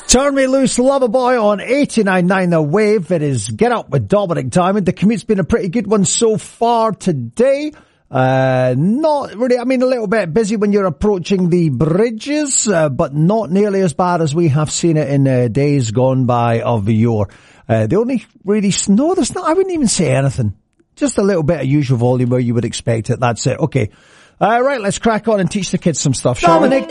Turn Me Loose, Loverboy on 89.9 The Wave. It is Get Up with Dominic Diamond. The commute's been a pretty good one so far today. Not really, I mean, a little bit busy when you're approaching the bridges, but not nearly as bad as we have seen it in days gone by of yore. The only really snow, there's not, I wouldn't even say anything. Just a little bit of usual volume where you would expect it. That's it. Okay. Right, let's crack on and teach the kids some stuff, shall we?